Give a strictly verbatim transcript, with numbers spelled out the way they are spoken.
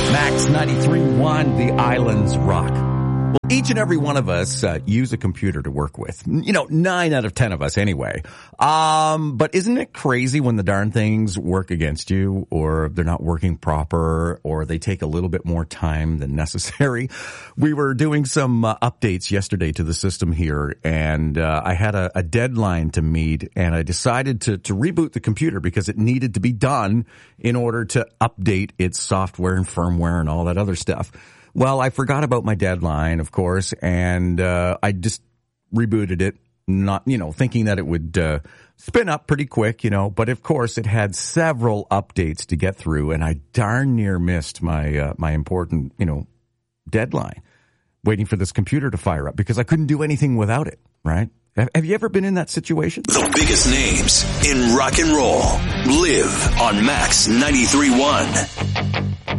Max ninety-three point one, The Islands Rock. Well, each and every one of us uh, use a computer to work with. You know, nine out of ten of us anyway. Um, but isn't it crazy when the darn things work against you, or they're not working proper, or they take a little bit more time than necessary? We were doing some uh, updates yesterday to the system here, and uh, I had a, a deadline to meet, and I decided to, to reboot the computer because it needed to be done in order to update its software and firmware and all that other stuff. Well, I forgot about my deadline, of course, and uh I just rebooted it, not, you know, thinking that it would uh spin up pretty quick, you know, but of course it had several updates to get through, and I darn near missed my uh, my important, you know, deadline, waiting for this computer to fire up because I couldn't do anything without it, right? Have you ever been in that situation? The biggest names in rock and roll live on Max ninety-three point one.